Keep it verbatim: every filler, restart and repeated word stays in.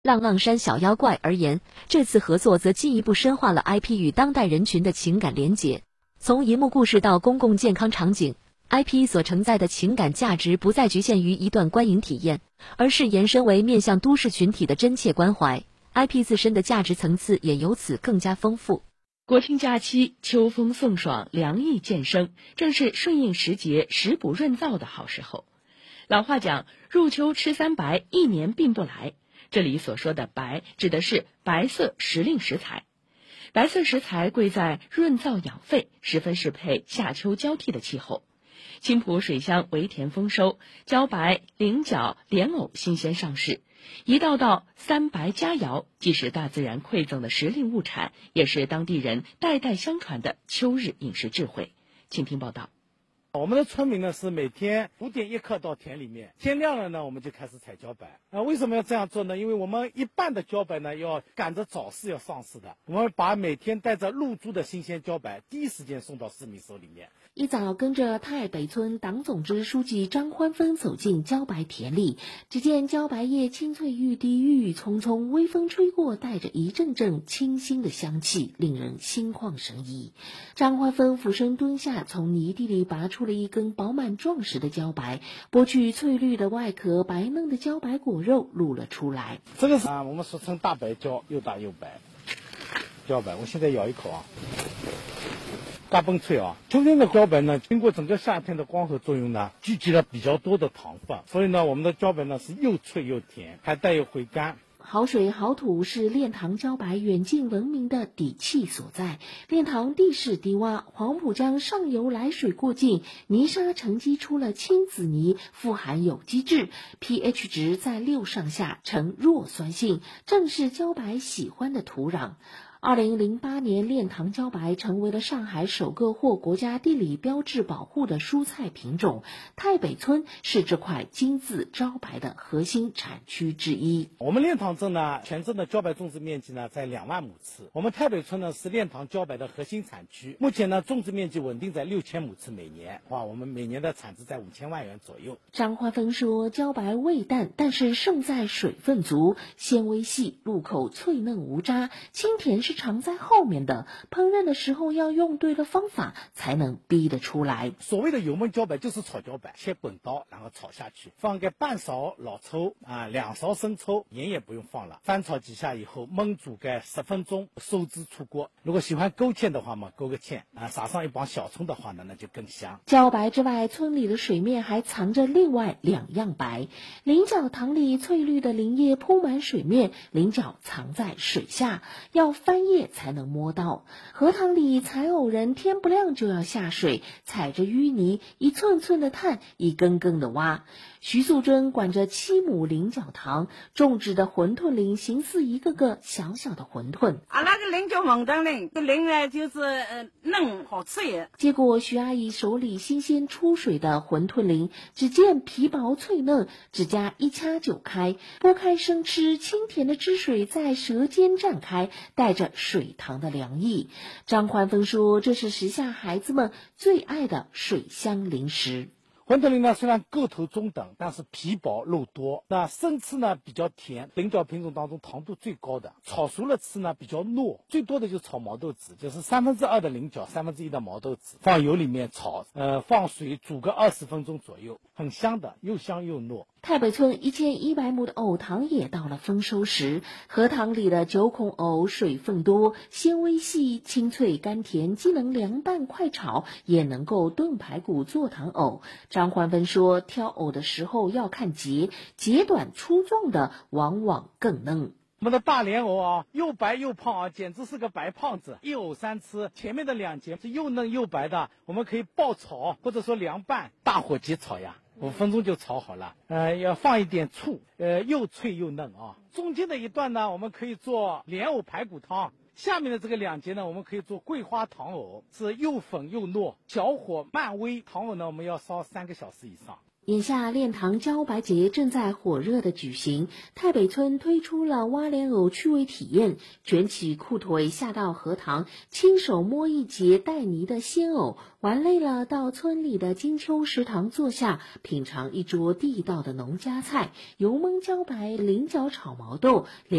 浪浪山小妖怪而言，这次合作则进一步深化了 I P 与当代人群的情感连结。从银幕故事到公共健康场景， I P 所承载的情感价值不再局限于一段观影体验，而是延伸为面向都市群体的真切关怀。I P 自身的价值层次也由此更加丰富。 国庆假期，秋风送爽，凉意渐生，正是顺应时节、食补润燥的好时候。老话讲，入秋吃三白，一年病不来。这里所说的白，指的是白色时令食材。白色食材贵在润燥养肺，十分适配夏秋交替的气候。青浦水乡围田丰收，茭白、菱角、莲藕新鲜上市，一道道三白佳肴，既是大自然馈赠的时令物产，也是当地人代代相传的秋日饮食智慧。请听报道。 我们的村民呢是每天五点一刻到田里面，天亮了呢我们就开始采茭白。啊，为什么要这样做呢？因为我们一半的茭白呢要赶着早市要上市的，我们把每天带着入株的新鲜茭白第一时间送到市民手里面。 一早跟着太北村党总支书记张欢芬走进茭白田里，只见茭白叶青翠欲滴，郁郁葱葱，微风吹过，带着一阵阵清新的香气，令人心旷神怡。张欢芬俯身蹲下，从泥地里拔出了一根饱满壮实的茭白，剥去翠绿的外壳，白嫩的茭白果肉露了出来。 这个是啊，我们俗称大白茭，又大又白。茭白，我现在咬一口啊。大崩脆啊！秋天的茭白呢，经过整个夏天的光合作用呢，聚集了比较多的糖分，所以呢，我们的茭白呢是又脆又甜，还带有回甘。 好水好土是炼糖茭白远近闻名的底气所在。炼糖地势低洼，黄浦江上游来水过境，泥沙沉积出了青紫泥，富含有机质 ，pH 值在六上下，呈弱酸性，正是茭白喜欢的土壤。二零零八年，炼糖茭白成为了上海首个获国家地理标志保护的蔬菜品种。太北村是这块金字招牌的核心产区之一。 我们炼糖镇呢，全镇的茭白种植面积呢在两万亩次。我们太北村呢是炼糖茭白的核心产区，目前呢种植面积稳定在六千亩次每年。哇，我们每年的产值在五千万元左右。 张欢芬说，茭白味淡，但是胜在水分足，纤维细，入口脆嫩无渣，清甜是藏在后面的，烹饪的时候要用对了方法，才能逼得出来。 所谓的油焖茭白就是炒茭白，切滚刀，然后炒下去，放个半勺老抽啊，两勺生抽，盐也不用放了，翻炒几下以后，焖煮个十分钟，收汁出锅。如果喜欢勾芡的话嘛，勾个芡啊，撒上一帮小葱的话呢，那就更香。 茭白之外，村里的水面还藏着另外两样白。菱角塘里翠绿的鳞叶铺满水面，菱角藏在水下，要翻叶才能摸到。荷塘里采藕人天不亮就要下水，踩着淤泥，一寸寸的探，一根根的挖。徐素贞管着七亩菱角塘，种植的馄饨林形似一个个小小的馄饨。 啊，那个菱叫馄饨林，这菱呢就是呃嫩好吃。 结果徐阿姨手里新鲜出水的馄饨林，只见皮薄脆嫩，指甲一掐就开，剥开生吃，清甜的汁水在舌尖绽开，带着水塘的凉意。张欢芬说，这是时下孩子们最爱的水乡零食。 馄饨林呢虽然个头中等，但是皮薄肉多。那生吃呢比较甜，菱角品种当中糖度最高的。炒熟了吃呢比较糯，最多的就是炒毛豆籽，就是三分之二的菱角，三分之一的毛豆籽，放油里面炒，呃，放水煮个二十分钟左右，很香的，又香又糯。 太北村一千一百亩的藕塘也到了丰收时，荷塘里的九孔藕水分多，纤维细，清脆甘甜，既能凉拌快炒，也能够炖排骨做糖藕。张欢芬说，挑藕的时候要看节，节短粗壮的往往更嫩。 我们的大莲藕啊，又白又胖啊，简直是个白胖子。一藕三吃，前面的两节是又嫩又白的，我们可以爆炒或者说凉拌，大火急炒呀，五分钟就炒好了。呃，要放一点醋，呃，又脆又嫩啊。中间的一段呢，我们可以做莲藕排骨汤。下面的这个两节呢，我们可以做桂花糖藕，是又粉又糯，小火慢煨。糖藕呢，我们要烧三个小时以上。 眼下练堂茭白节正在火热的举行，太北村推出了挖莲藕趣味体验，卷起裤腿下到荷塘，亲手摸一节带泥的鲜藕，玩累了到村里的金秋食堂坐下，品尝一桌地道的农家菜，油焖茭白、菱角炒毛豆。